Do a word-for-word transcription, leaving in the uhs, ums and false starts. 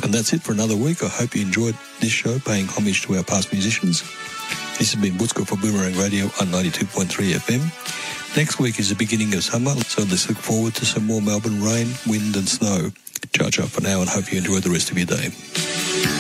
And that's it for another week. I hope you enjoyed this show, paying homage to our past musicians. This has been Woodscore for Boomerang Radio on ninety-two point three F M. Next week is the beginning of summer, so let's look forward to some more Melbourne rain, wind and snow. Ciao, ciao for now, and hope you enjoy the rest of your day.